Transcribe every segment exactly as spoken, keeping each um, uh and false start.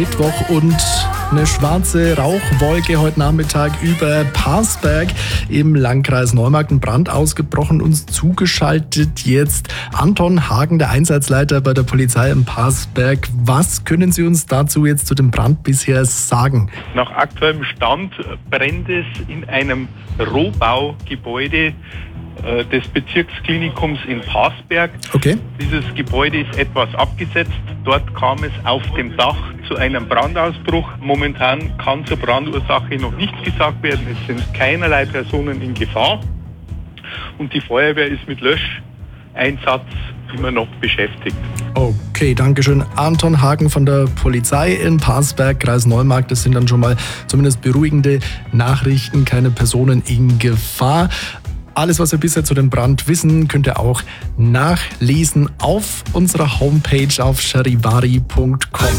Mittwoch und eine schwarze Rauchwolke heute Nachmittag über Parsberg im Landkreis Neumarkt. Ein Brand ausgebrochen, uns zugeschaltet jetzt Anton Hagen, der Einsatzleiter bei der Polizei in Parsberg. Was können Sie uns dazu jetzt zu dem Brand bisher sagen? Nach aktuellem Stand brennt es in einem Rohbaugebäude des Bezirksklinikums in Parsberg. Okay. Dieses Gebäude ist etwas abgesetzt. Dort kam es auf dem Dach zu einem Brandausbruch. Momentan kann zur Brandursache noch nichts gesagt werden. Es sind keinerlei Personen in Gefahr. Und die Feuerwehr ist mit Löscheinsatz immer noch beschäftigt. Okay, danke schön. Anton Hagen von der Polizei in Parsberg, Kreis Neumarkt. Das sind dann schon mal zumindest beruhigende Nachrichten. Keine Personen in Gefahr. Alles, was wir bisher zu dem Brand wissen, könnt ihr auch nachlesen auf unserer Homepage auf charivari punkt com.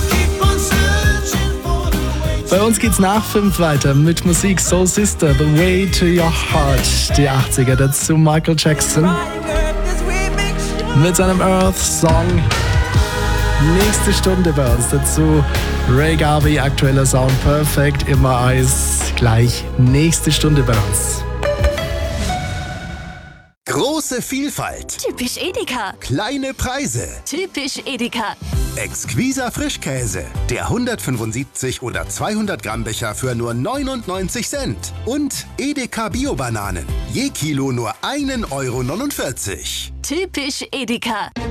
Bei uns geht's nach fünf weiter mit Musik Soul Sister, The Way to Your Heart. Die achtziger, dazu Michael Jackson mit seinem Earth-Song. Nächste Stunde bei uns, dazu Ray Garvey, aktueller Sound Perfect, immer Eis. Gleich nächste Stunde bei uns. Große Vielfalt. Typisch Edeka. Kleine Preise. Typisch Edeka. Exquiser Frischkäse. Der hundertfünfundsiebzig oder zweihundert Gramm Becher für nur neunundneunzig Cent. Und Edeka Bio-Bananen. Je Kilo nur einen Euro neunundvierzig. Typisch Edeka.